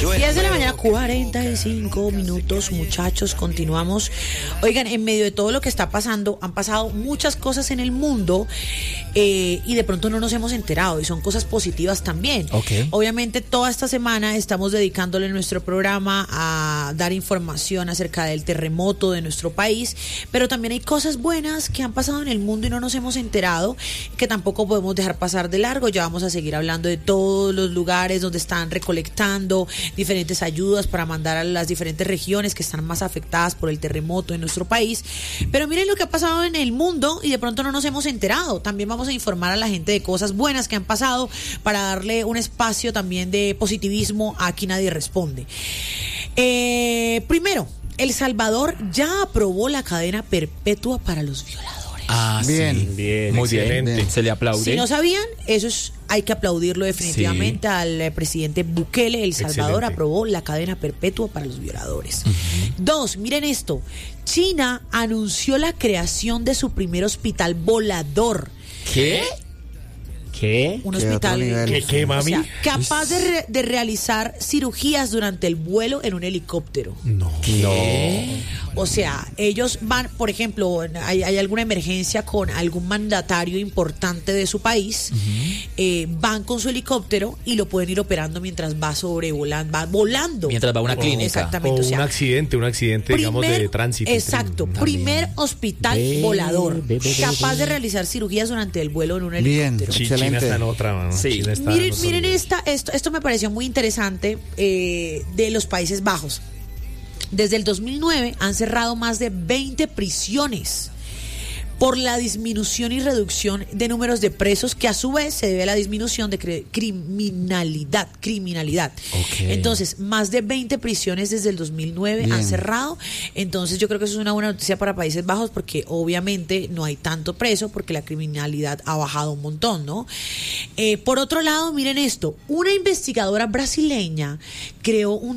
10 de la mañana, 45 minutos, muchachos, continuamos. Oigan, en medio de todo lo que está pasando, han pasado muchas cosas en el mundo y de pronto no nos hemos enterado, y son cosas positivas también. Okay. Obviamente toda esta semana estamos dedicándole nuestro programa a dar información acerca del terremoto de nuestro país, pero también hay cosas buenas que han pasado en el mundo y no nos hemos enterado, que tampoco podemos dejar pasar de largo. Ya vamos a seguir hablando de todos los lugares donde están recolectando diferentes ayudas para mandar a las diferentes regiones que están más afectadas por el terremoto en nuestro país. Pero miren lo que ha pasado en el mundo y de pronto no nos hemos enterado. También vamos a informar a la gente de cosas buenas que han pasado para darle un espacio también de positivismo a Aquí Nadie Responde. Primero, El Salvador ya aprobó la cadena perpetua para los violadores. Ah, bien, sí, bien, muy excelente. bien. Se le aplaude. Si no sabían, hay que aplaudirlo definitivamente al presidente Bukele. El Salvador aprobó la cadena perpetua para los violadores. 2, miren esto. China anunció la creación de su primer hospital volador. ¿Qué? Un hospital ¿Qué, mami? o sea, capaz de realizar cirugías durante el vuelo en un helicóptero. No. O sea, ellos van, por ejemplo, hay alguna emergencia con algún mandatario importante de su país, van con su helicóptero y lo pueden ir operando mientras va volando. Mientras va a una clínica. Exactamente. O un accidente, digamos, de tránsito. Exacto. Primer hospital volador, capaz de realizar cirugías durante el vuelo en un helicóptero. China está en otra, mano. Sí. Miren esto me pareció muy interesante de los Países Bajos. Desde el 2009 han cerrado más de 20 prisiones por la disminución y reducción de números de presos, que a su vez se debe a la disminución de criminalidad. Okay. Entonces, más de 20 prisiones desde el 2009 han cerrado. Entonces, yo creo que eso es una buena noticia para Países Bajos, porque obviamente no hay tanto preso, porque la criminalidad ha bajado un montón, ¿no? Por otro lado, miren esto, una investigadora brasileña creó un